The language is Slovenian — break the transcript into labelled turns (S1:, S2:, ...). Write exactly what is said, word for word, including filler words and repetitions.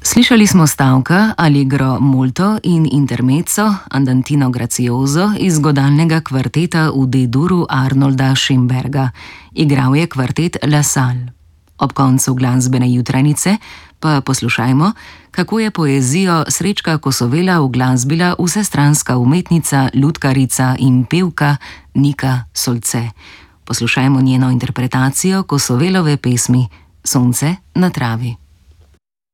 S1: Slišali smo stavka Allegro molto in intermezzo Andantino grazioso iz godalnega kvarteta v D-duru Arnolda Schönberga. Igral je kvartet La Salle. Ob koncu glasbene jutrajnice pa poslušajmo, kako je poezijo Srečka Kosovela uglasbila vsestranska umetnica, lutkarica in pevka Nika Solce. Poslušajmo njeno interpretacijo Kosovelove pesmi Sonce na travi.